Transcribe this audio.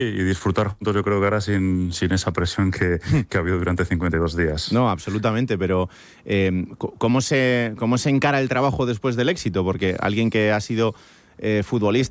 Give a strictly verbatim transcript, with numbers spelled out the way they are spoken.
y disfrutar juntos, yo creo que ahora sin, sin esa presión que, que ha habido durante cincuenta y dos días. No, absolutamente, pero eh, ¿cómo se, cómo se encara el trabajo después del éxito? Porque alguien que ha sido eh, futbolista